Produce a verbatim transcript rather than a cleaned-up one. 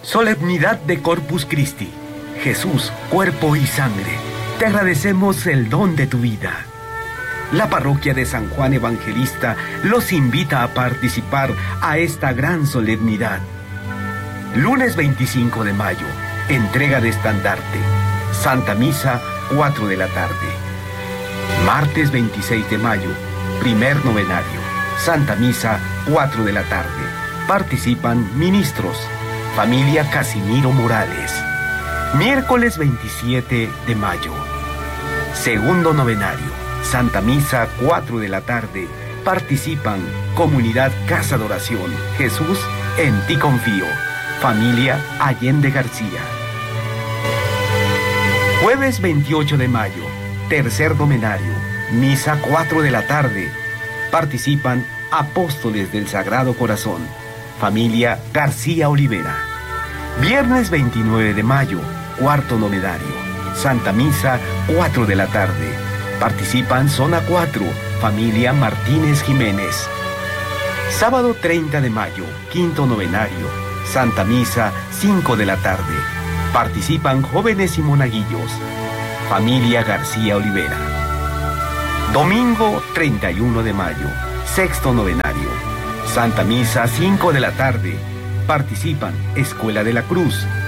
Solemnidad de Corpus Christi. Jesús, cuerpo y sangre, te agradecemos el don de tu vida. La parroquia de San Juan Evangelista los invita a participar a esta gran solemnidad. Lunes veinticinco de mayo, entrega de estandarte. Santa Misa, cuatro de la tarde. Martes veintiséis de mayo, primer novenario. Santa Misa, cuatro de la tarde. Participan ministros. Familia Casimiro Morales. Miércoles veintisiete de mayo. Segundo novenario. Santa Misa, cuatro de la tarde. Participan Comunidad Casa de Oración. Jesús, en ti confío. Familia Allende García. Jueves veintiocho de mayo. Tercer novenario. Misa, cuatro de la tarde. Participan Apóstoles del Sagrado Corazón. Familia García Olivera. Viernes veintinueve de mayo, cuarto novenario. Santa Misa, cuatro de la tarde. Participan Zona cuatro, familia Martínez Jiménez. Sábado treinta de mayo, quinto novenario. Santa Misa, cinco de la tarde. Participan jóvenes y monaguillos. Familia García Olivera. Domingo treinta y uno de mayo, sexto novenario. Santa Misa, cinco de la tarde. Participan Escuela de la Cruz,